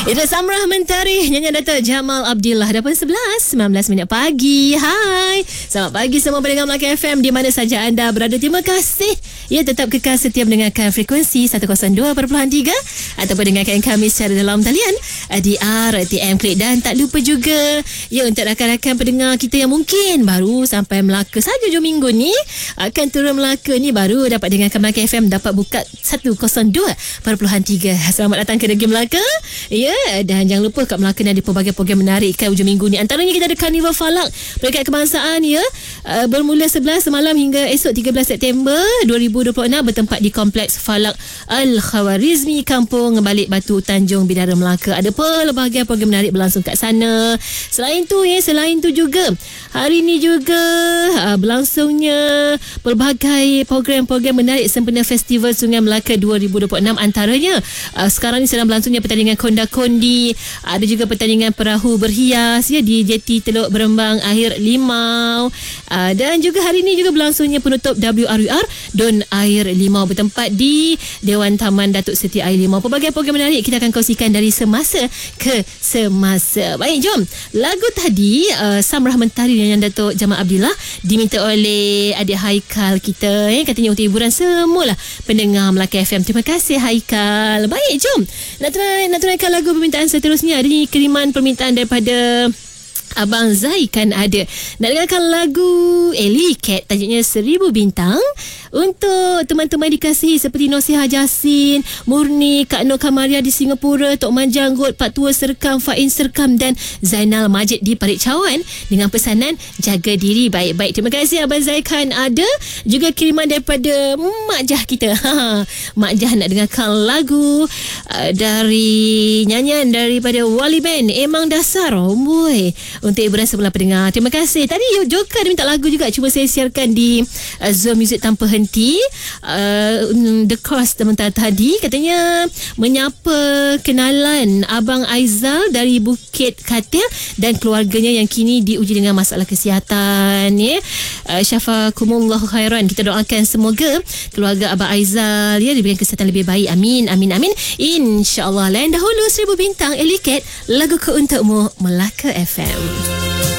Itu Samrah Mentari, nyanyian Dato' Jamal Abdillah. Dah pun 19 minit pagi. Hai, selamat pagi semua pendengar Melaka FM di mana saja anda berada. Terima kasih ya tetap kekal setia mendengarkan frekuensi 102.3 ataupun dengarkan kami secara dalam talian di RTM Klik. Dan tak lupa juga ya untuk rakan-rakan pendengar kita yang mungkin baru sampai Melaka saja hujung minggu ni, akan turun Melaka ni baru dapat dengarkan Melaka FM, dapat buka 102.3. Selamat datang ke negeri Melaka. Ya, dan jangan lupa kat Melaka ni ada pelbagai program menarik kan hujung minggu ni. Antaranya kita ada Karnival Falak Peringkat Kebangsaan ya, bermula 11 semalam hingga esok 13 September 2026 bertempat di Kompleks Falak Al-Khawarizmi, Kampung Balik Batu, Tanjung Bidara, Melaka. Ada pelbagai program menarik berlangsung kat sana. Selain tu juga hari ni juga berlangsungnya pelbagai program-program menarik sempena Festival Sungai Melaka 2026. Antaranya sekarang ni sedang berlangsungnya pertandingan konda-kondi, ada juga pertandingan perahu berhias ya di Jeti Teluk Berembang Air Limau, dan juga hari ini juga berlangsungnya penutup WRUR Don Air Limau bertempat di Dewan Taman Datuk Seri Air Limau. Pelbagai program menarik kita akan kongsikan dari semasa ke semasa. Baik, jom. Lagu tadi Samrah Mentari yang Dato' Jamal Abdillah diminta oleh adik Haikal kita katanya untuk hiburan semualah pendengar Melaka FM. Terima kasih Haikal. Baik, jom. Nak tunaikan lagu permintaan seterusnya. Ada ni kiriman permintaan daripada Abang Zai kan ada. Nak dengarkan lagu Ellie Cat, tajuknya 1000 Bintang, untuk teman-teman dikasihi seperti Nosiha Jasin, Murni, Kak Nur Kamaria di Singapura, Tok Man Janggut, Pak Tua Serkam, Fain Serkam dan Zainal Majid di Parit Cawan dengan pesanan jaga diri baik-baik. Terima kasih Abang Zai kan ada. Juga kiriman daripada Mak Jah kita. Mak Jah nak dengarkan lagu dari nyanyian daripada Wali Band, Emang Dasar. Boy, untuk hiburan sebelah pendengar. Terima kasih. Tadi Joker minta lagu juga, cuma saya siarkan di Zone Music Tanpa Henti. The Cross teman-teman tadi katanya menyapa kenalan Abang Aizal dari Bukit Katil dan keluarganya yang kini diuji dengan masalah kesihatan ya. Syafakumullah khairan. Kita doakan semoga keluarga Abang Aizal ya diberikan kesihatan lebih baik. Amin, amin, amin. InsyaAllah. Lain dahulu 1000 Bintang, Ellie Cat, lagu ke untukmu, Melaka FM.